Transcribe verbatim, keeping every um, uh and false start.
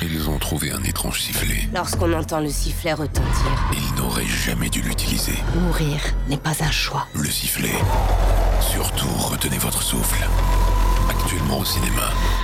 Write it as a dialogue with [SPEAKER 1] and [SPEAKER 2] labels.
[SPEAKER 1] Ils ont trouvé un étrange sifflet.
[SPEAKER 2] Lorsqu'on entend le sifflet retentir,
[SPEAKER 1] Ils n'auraient jamais dû l'utiliser.
[SPEAKER 2] mourir n'est pas un choix.
[SPEAKER 1] Le sifflet. Surtout, retenez votre souffle. Actuellement au cinéma.